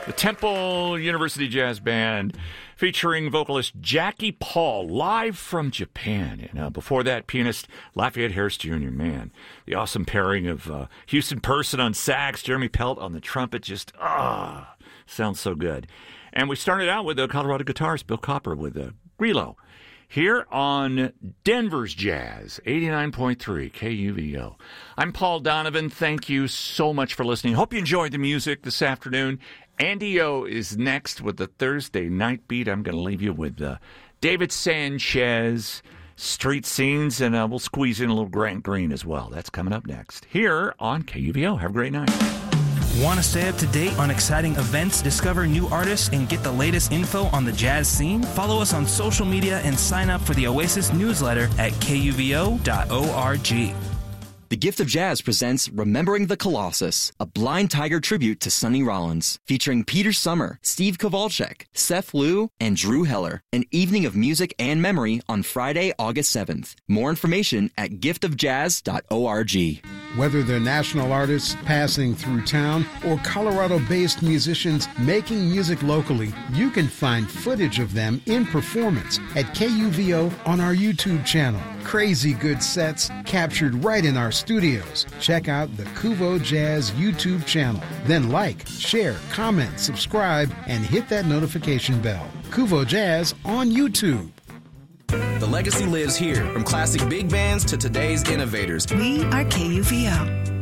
The Temple University Jazz Band featuring vocalist Jackie Paul live from Japan. And before that, pianist Lafayette Harris Jr., man. The awesome pairing of Houston Person on sax, Jeremy Pelt on the trumpet. Just, sounds so good. And we started out with the Colorado guitarist Bill Copper with Grillo. Here on Denver's Jazz, 89.3 KUVO. I'm Paul Donovan. Thank you so much for listening. Hope you enjoyed the music this afternoon. Andy O is next with the Thursday Night Beat. I'm going to leave you with David Sanchez, Street Scenes, and we'll squeeze in a little Grant Green as well. That's coming up next here on KUVO. Have a great night. Want to stay up to date on exciting events, discover new artists, and get the latest info on the jazz scene? Follow us on social media and sign up for the Oasis newsletter at kuvo.org. The Gift of Jazz presents Remembering the Colossus, a Blind Tiger tribute to Sonny Rollins, featuring Peter Summer, Steve Kowalczyk, Seth Liu, and Drew Heller. An evening of music and memory on Friday, August 7th. More information at giftofjazz.org. Whether they're national artists passing through town or Colorado-based musicians making music locally, you can find footage of them in performance at KUVO on our YouTube channel. Crazy good sets captured right in our studios. Check out the Kuvo Jazz YouTube channel. Then like, share, comment, subscribe, and hit that notification bell. Kuvo Jazz on YouTube. The legacy lives here, from classic big bands to today's innovators. We are KUVO.